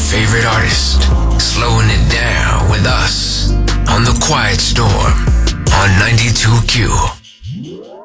favorite artist, slowing it down with us on The Quiet Storm on 92Q.